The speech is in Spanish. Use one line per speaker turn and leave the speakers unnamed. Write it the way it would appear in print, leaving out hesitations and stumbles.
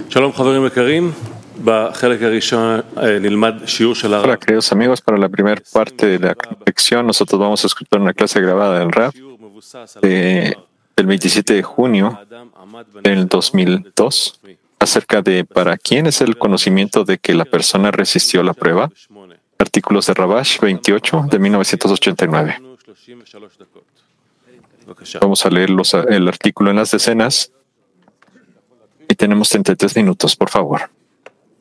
שלום חברים יקרים, בחלק הראשון נלמד שיעור של הרב.
Hola, queridos amigos. Para la primera parte de la lección, nosotros vamos a escuchar una clase grabada del Rab del 27 de junio del 2002 acerca de para quién es el conocimiento de que la persona resistió la prueba. Artículos de Rabash 28 de 1989. Vamos a leer el artículo en las decenas y tenemos 33 minutos, por favor.